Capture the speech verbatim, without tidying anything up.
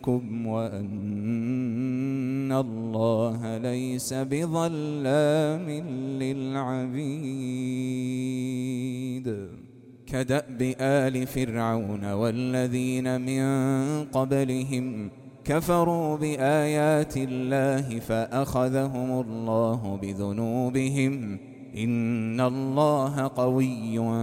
وأن الله ليس بظلام للعبيد. كدأب آل فرعون والذين من قبلهم كفروا بآيات الله فأخذهم الله بذنوبهم إن الله قوي